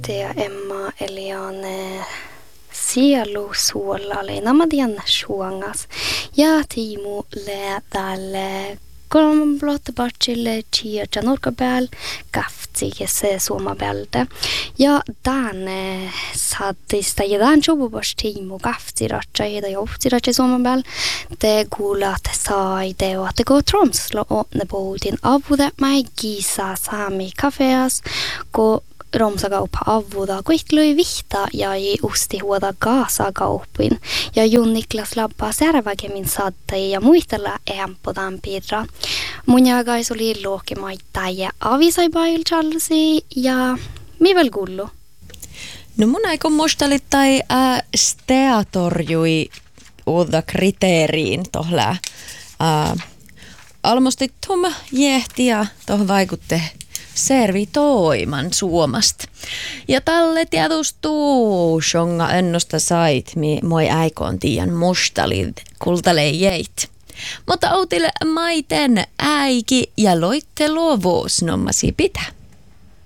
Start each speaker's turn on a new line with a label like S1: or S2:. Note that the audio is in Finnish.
S1: ja Emma Eliane sielu suolale namadian suongas ja Tiimu le tälle kolmblot barchille chia janurka pääl kafti se suoma päältä ja tänne sattista ja tän jobubas Tiimu kafti ratsa ja johti ratsa suoma pääl te kuulat sai te att gå Tromslo och ne botin avuda mai gisa sami kafeas ko romsakauppa avuda kuitlui vihta ja ei usti huoda kaasakauppiin ja Jun Niklas lappaa särväkemin sattai ja muistella empodan piirra. Mun jääkäis oli luokimaittaa ja avisai pailchalsi ja mivel gullu.
S2: No mun aiko muistalittai steatorjui uudda kriteeriin tohla almostittum jehtiä toh vaikutte servi toiman Suomasta. Ja tälle tietustuu shonga ennosta sait, moi äikoon tiiän mustalid kultale jeit. Mutta outille maiten äiki ja loitte luovuus nommasi pitää.